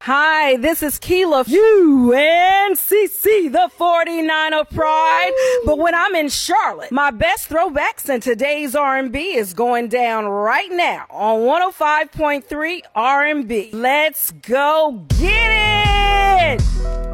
Hi, this is Keela, UNCC, the 49er Pride. But when I'm in Charlotte, my best throwbacks in today's R&B is going down right now on 105.3 R&B. Let's go get it!